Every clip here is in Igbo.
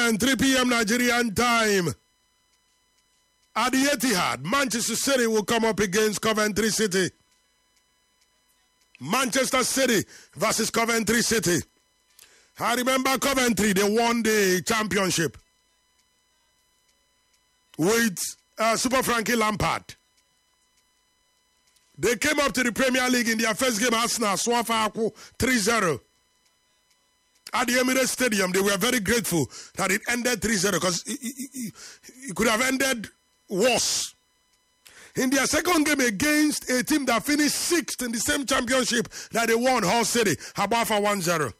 and 3 p.m. Nigerian time. At the Etihad, Manchester City will come up against Coventry City. Manchester City versus Coventry City. I remember Coventry, they won the championship with Super Frankie Lampard. They came up to the Premier League in their first game, Arsenal, Swafa 3-0. At the Emirates Stadium, they were very grateful that it ended 3-0 because it could have ended worse. In their second game against a team that finished 6th in the same championship that they won, Hull City, Habafa 1-0.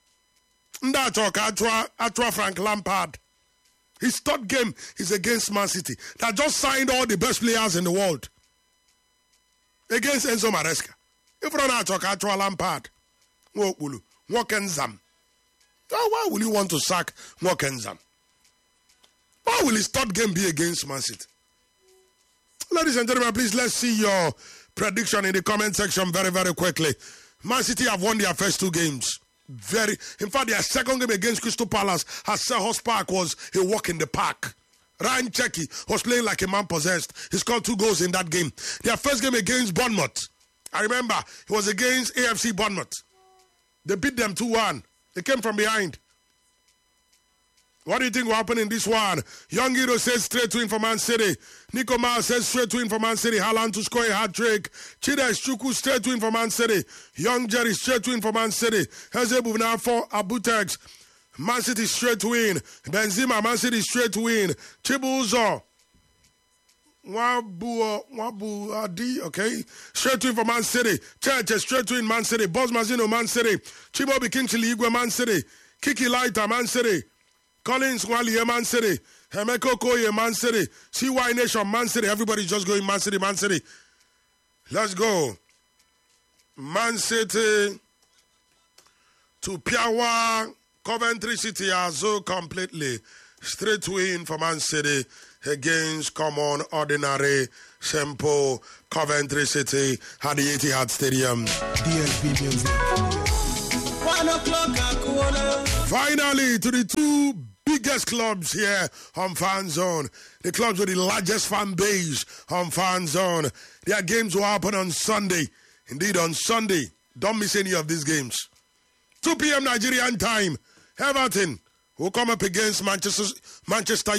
Atwa Frank Lampard. His third game is against Man City that just signed all the best players in the world. Against Enzo Maresca. If you don't Atwa Lampard, Wakenzam. Why will you want to sack Wakenzam? Why will his third game be against Man City? Ladies and gentlemen, please let's see your prediction in the comment section very, very quickly. Man City have won their first 2 games. In fact, their second game against Crystal Palace at Selhurst Park was a walk in the park. Ryan Cherki was playing like a man possessed. He scored 2 goals in that game. Their first game against Bournemouth, I remember, it was against AFC Bournemouth. They beat them 2-1. They came from behind. What do you think will happen in this one? Young Hero says straight to win for Man City. Nico Miles says straight to win for Man City. Haaland to score a hat-trick. Chides Chukwu straight to win for Man City. Young Jerry straight to win for Man City. Hezebu now for Abutex. Man City straight to win. Benzema, Man City straight to win. Chibuzo. Wabu Adi, okay. Straight to win for Man City. Church straight to win Man City. Boss Mazino, Man City. Chibobi Kingsley Igwe, Man City. Kiki Lighter, Man City. Collins Wally, Man City. Hemeko Koye, Man City. CY Nation, Man City. Everybody just going Man City, Man City. Let's go. Man City to Piawa. Coventry City Azo completely. Straight win for Man City against common, ordinary, simple Coventry City at the Etihad Stadium. DSP Music. 1 o'clock. Finally, to the 2 biggest clubs here on Fan Zone. The clubs with the largest fan base on Fan Zone. Their games will happen on Sunday. Indeed, on Sunday. Don't miss any of these games. 2 p.m. Nigerian time. Everton will come up against Manchester